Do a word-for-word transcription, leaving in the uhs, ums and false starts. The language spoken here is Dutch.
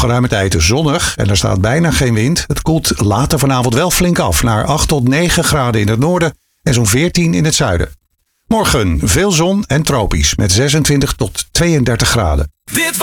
geruime tijd zonnig en er staat bijna geen wind. Het koelt later vanavond wel flink af naar acht tot negen graden in het noorden en zo'n veertien in het zuiden. Morgen veel zon en tropisch met zesentwintig tot tweeëndertig graden. Dit